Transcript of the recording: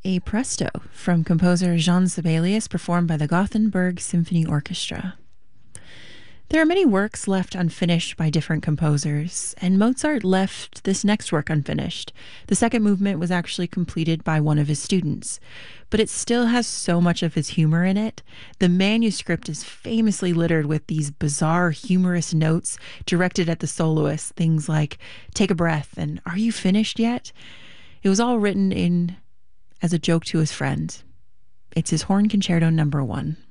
a presto from composer Jean Sibelius performed by the Gothenburg Symphony Orchestra. There are many works left unfinished by different composers, and Mozart left this next work unfinished. The second movement was actually completed by one of his students, but it still has so much of his humor in it. The manuscript is famously littered with these bizarre, humorous notes directed at the soloist, things like, "Take a breath," and "Are you finished yet?" It was all written in as a joke to his friend. It's his Horn Concerto No. 1.